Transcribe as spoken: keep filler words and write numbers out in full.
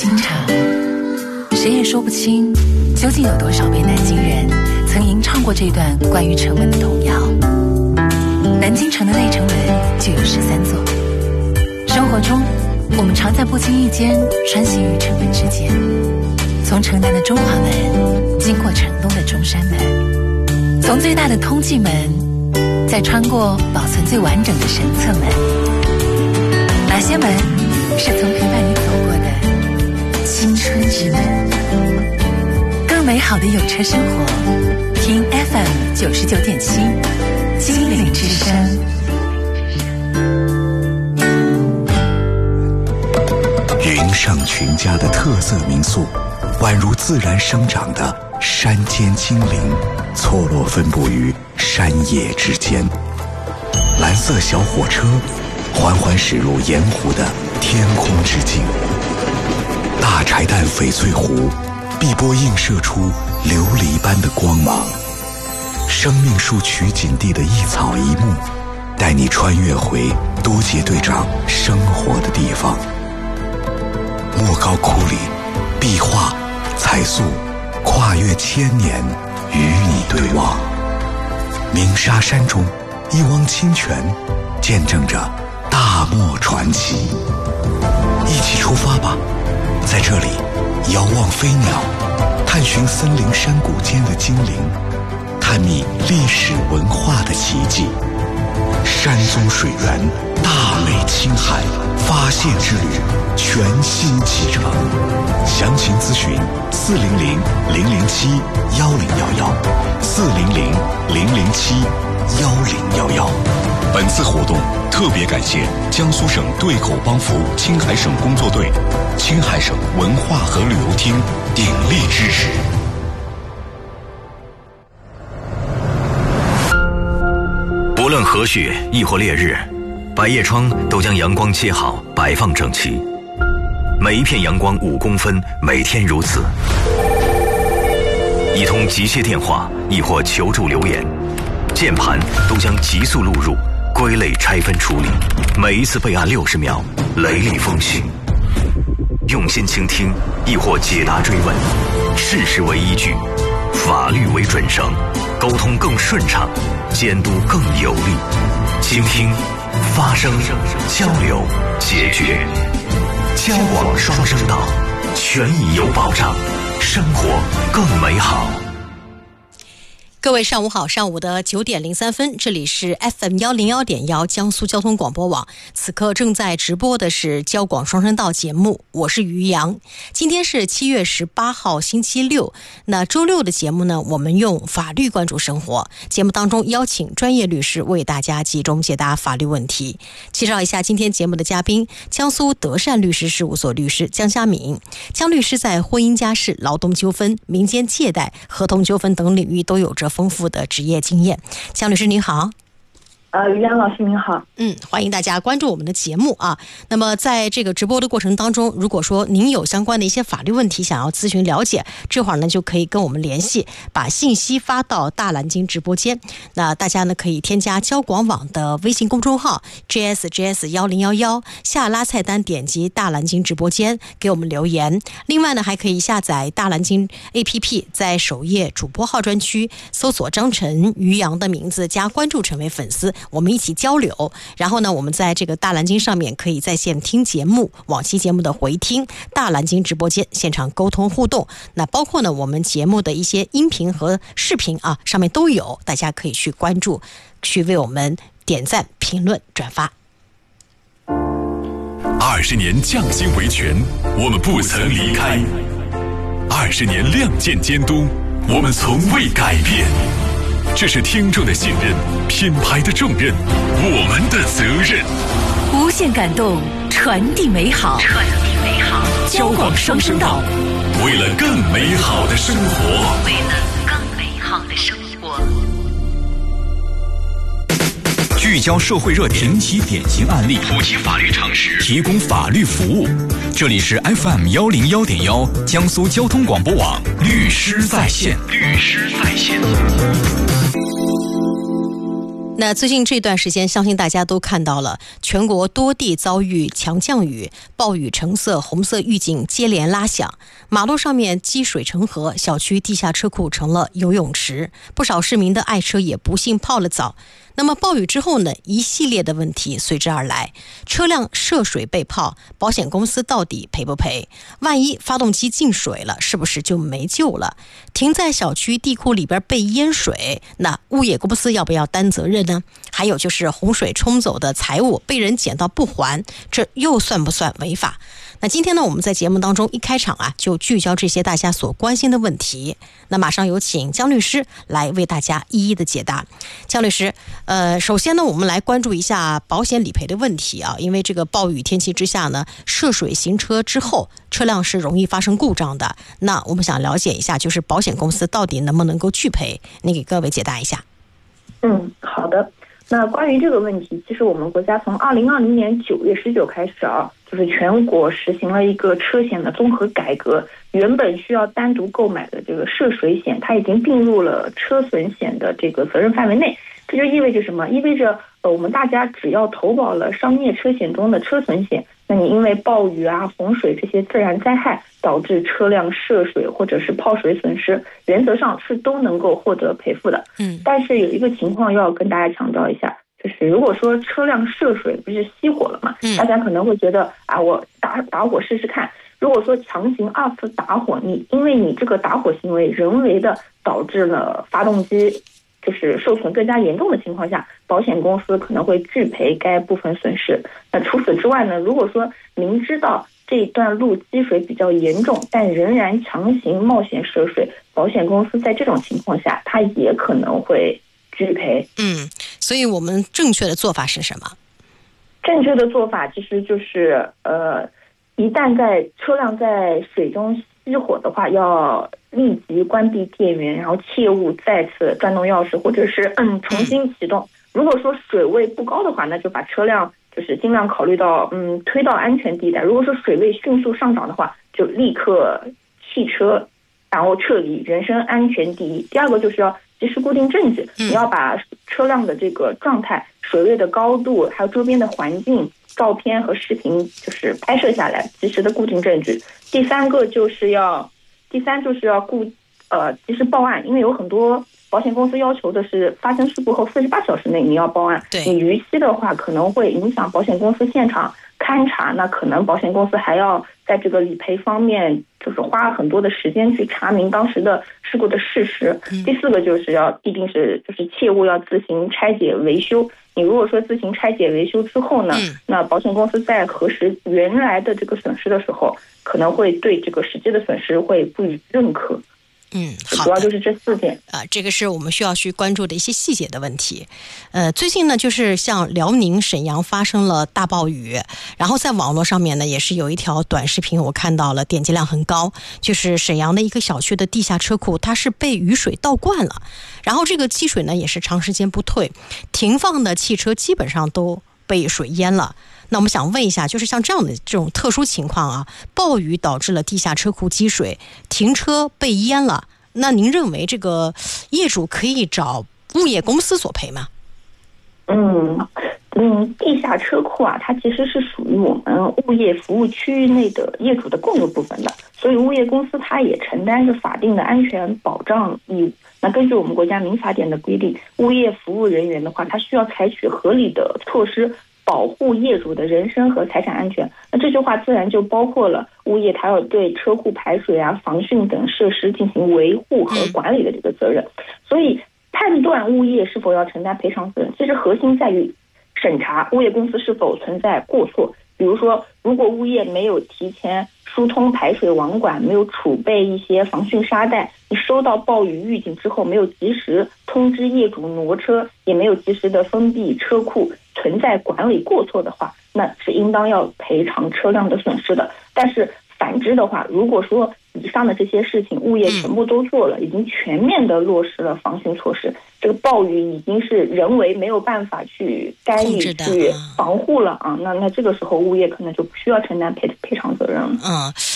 京城，谁也说不清究竟有多少位南京人曾吟唱过这段关于城门的童谣。南京城的内城门就有十三座，生活中我们常在不经意间穿行于城门之间，从城南的中华门经过城东的中山门，从最大的通济门再穿过保存最完整的神策门。哪些门是曾陪伴你走过的青春之门？更美好的有车生活，听 F M 九十九点七，金陵之声。 云上群家的特色民宿，宛如自然生长的山间精灵，错落分布于山野之间。蓝色小火车缓缓驶入盐湖的天空之境，大柴旦翡翠湖碧波映射出琉璃般的光芒。生命树取景地的一草一木，带你穿越回多杰队长生活的地方。莫高窟里，壁画彩塑跨越千年，与你对望。鸣沙山中，一汪清泉见证着大漠传奇。一起出发吧，在这里遥望飞鸟，探寻森林山谷间的精灵，探秘历史文化的奇迹。山宗水源，大美青海，发现之旅全新启程。详情咨询四零零零零七幺零幺幺，四零零零零七幺零幺幺。本次活动特别感谢江苏省对口帮扶青海省工作队、青海省文化和旅游厅鼎力支持。 无论何雪亦或烈日，百叶窗都将阳光切好，摆放整齐。每一片阳光五公分，每天如此。一通急切电话亦或求助留言，键盘都将急速录入，归类拆分处理。每一次备案六十秒，雷厉风行。用心倾听亦或解答追问，事实为依据，法律为准绳，沟通更顺畅，监督更有力。倾听、发声、交流、解决，交广双声道，权益有保障，生活更美好。 各位上午好，上午的九点零三分，这里是 F M 幺零幺点幺江苏交通广播网，此刻正在直播的是交广双声道节目，我是于洋。今天是七月十八号星期六，那周六的节目呢，我们用法律关注生活，节目当中邀请专业律师为大家集中解答法律问题。介绍一下今天节目的嘉宾，江苏德善律师事务所律师江佳敏。江律师在婚姻家事、劳动纠纷、民间借贷、合同纠纷等领域都有着丰富的职业经验。江律师您好。 呃，于洋老师您好。 嗯，欢迎大家关注我们的节目啊。那么在这个直播的过程当中，如果说您有相关的一些法律问题想要咨询了解，这会儿呢就可以跟我们联系，把信息发到大蓝鲸直播间。那大家呢可以添加交广网的微信公众号 J S J S 一零一一，下拉菜单点击大蓝鲸直播间给我们留言。另外呢还可以下载大蓝鲸 A P P， 在首页主播号专区搜索张晨、于洋的名字加关注成为粉丝，我们一起交流。然后呢我们在这个大蓝鲸上面可以在线听节目，往期节目的回听，大蓝鲸直播间现场沟通互动。那包括呢我们节目的一些音频和视频啊，上面都有，大家可以去关注，去为我们点赞、评论、转发。 二十年匠心维权，我们不曾离开；二十年亮剑监督，我们从未改变。这是听众的信任，品牌的重任，我们的责任。 无限感动，传递美好，传递美好。交广双声道， 为了更美好的生活， 为了更美好的生活。 聚焦社会热点，评其典型案例， 普及法律常识， 提供法律服务。这里是 F M 幺零幺点幺江苏交通广播网律师在线。 律师在线。 那最近这段时间，相信大家都看到了，全国多地遭遇强降雨，暴雨橙色、红色预警接连拉响，马路上面积水成河，小区地下车库成了游泳池，不少市民的爱车也不幸泡了澡。那么暴雨之后呢，一系列的问题随之而来，车辆涉水被泡，保险公司到底赔不赔？万一发动机进水了，是不是就没救了？停在小区地库里边被淹水，那物业公司要不要担责任呢？还有就是洪水冲走的财物被人捡到不还，这又算不算违法？那今天呢，我们在节目当中一开场啊，就聚焦这些大家所关心的问题。那马上有请姜律师来为大家一一的解答。姜律师，呃，首先呢，我们来关注一下保险理赔的问题啊，因为这个暴雨天气之下呢，涉水行车之后，车辆是容易发生故障的。那我们想了解一下，就是保险公司到底能不能够拒赔？你给各位解答一下。 嗯，好的。那关于这个问题，其实我们国家从二零二零年九月十九开始啊，就是全国实行了一个车险的综合改革。原本需要单独购买的这个涉水险，它已经并入了车损险的这个责任范围内。这就意味着什么？意味着呃，我们大家只要投保了商业车险中的车损险，那你因为暴雨啊、洪水这些自然灾害导致车辆涉水或者是泡水损失，原则上是都能够获得赔付的。嗯，但是有一个情况要跟大家强调一下，就是如果说车辆涉水不是熄火了嘛，嗯，大家可能会觉得啊，我打打火试试看。如果说强行二次打火，你因为你这个打火行为人为的导致了发动机就是受损更加严重的情况下，保险公司可能会拒赔该部分损失。那除此之外呢，如果说明知道这段路积水比较严重，但仍然强行冒险涉水，保险公司在这种情况下，它也可能会拒赔。 嗯，所以我们正确的做法是什么？ 正确的做法其实就是呃，一旦在车辆在水中熄火的话，要立即关闭电源，然后切勿再次转动钥匙或者是嗯重新启动。如果说水位不高的话，那就把车辆就是尽量考虑到嗯推到安全地带。如果说水位迅速上涨的话，就立刻弃车，然后撤离，人身安全第一。第二个就是要及时固定证据，你要把车辆的这个状态、水位的高度，还有周边的环境照片和视频就是拍摄下来，及时的固定证据。第三个就是要，第三就是要固呃及时报案，因为有很多保险公司要求的是发生事故后四十八小时内你要报案，你逾期的话可能会影响保险公司现场勘查，那可能保险公司还要在这个理赔方面就是花很多的时间去查明当时的事故的事实。嗯、第四个就是要一定是就是切勿要自行拆解维修。你如果说自行拆解维修之后呢，嗯、那保险公司在核实原来的这个损失的时候，可能会对这个实际的损失会不予认可。 嗯，好， 主要就是这四点啊、呃，这个是我们需要去关注的一些细节的问题。呃，最近呢，就是像辽宁沈阳发生了大暴雨，然后在网络上面呢，也是有一条短视频，我看到了，点击量很高，就是沈阳的一个小区的地下车库，它是被雨水倒灌了，然后这个积水呢也是长时间不退，停放的汽车基本上都被水淹了。那我们想问一下，就是像这样的这种特殊情况啊，暴雨导致了地下车库积水，停车被淹了，那您认为这个业主可以找物业公司索赔吗？ 嗯嗯，地下车库啊，它其实是属于我们物业服务区域内的业主的共有部分的，所以物业公司它也承担着法定的安全保障义务。那根据我们国家民法典的规定，物业服务人员的话，他需要采取合理的措施保护业主的人身和财产安全。那这句话自然就包括了物业它要对车库排水啊、防汛等设施进行维护和管理的这个责任。所以判断物业是否要承担赔偿责任，其实核心在于审查物业公司是否存在过错。比如说，如果物业没有提前疏通排水网管，没有储备一些防汛沙袋，你收到暴雨预警之后没有及时通知业主挪车，也没有及时的封闭车库，存在管理过错的话，那是应当要赔偿车辆的损失的。但是反之的话，如果说以上的这些事情物业全部都做了，已经全面的落实了防汛措施，这个暴雨已经是人为没有办法去干预去防护了啊，那那这个时候物业可能就不需要承担赔赔偿责任了。 嗯，